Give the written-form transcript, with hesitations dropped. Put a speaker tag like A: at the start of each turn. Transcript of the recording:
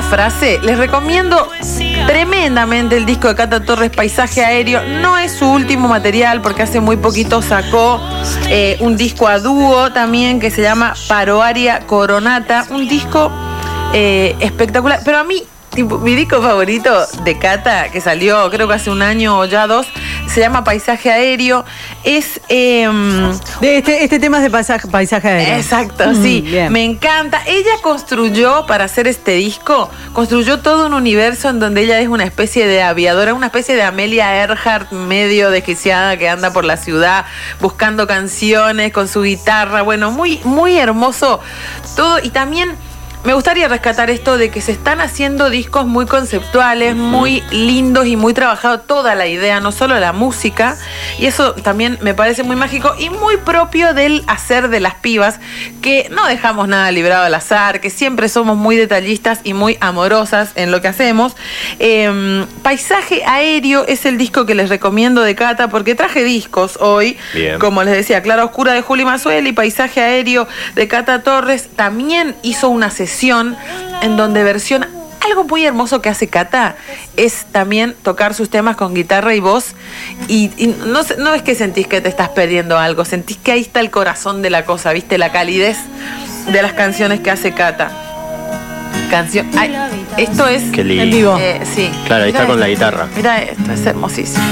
A: frase. Les recomiendo tremendamente el disco de Cata Torres, Paisaje Aéreo. No es su último material porque hace muy poquito sacó un disco a dúo también que se llama Paroaria Coronata. Un disco espectacular. Pero a mí, mi disco favorito de Cata, que salió creo que hace un año o ya 2, se llama Paisaje Aéreo. Es
B: este tema es de paisaje aéreo.
A: Exacto, sí.
B: Bien.
A: Me encanta. Ella construyó, para hacer este disco, construyó todo un universo en donde ella es una especie de aviadora, una especie de Amelia Earhart medio desquiciada que anda por la ciudad buscando canciones con su guitarra. Bueno, muy, muy hermoso todo. Y también me gustaría rescatar esto de que se están haciendo discos muy conceptuales, muy lindos y muy trabajado toda la idea, no solo la música, y eso también me parece muy mágico y muy propio del hacer de las pibas, que no dejamos nada librado al azar, que siempre somos muy detallistas y muy amorosas en lo que hacemos. Paisaje Aéreo es el disco que les recomiendo de Cata, porque traje discos hoy. Bien. Como les decía, Clara Oscura de Juli Mazzueli y Paisaje Aéreo de Cata Torres. También hizo una sesión en donde versiona. Algo muy hermoso que hace Cata es también tocar sus temas con guitarra y voz, y no es que sentís que te estás perdiendo algo, sentís que ahí está el corazón de la cosa, ¿viste? La calidez de las canciones que hace Cata. Esto es
C: Qué lindo.
B: En vivo.
A: Sí.
C: Claro, ahí está con la guitarra.
A: Mira esto, es hermosísimo.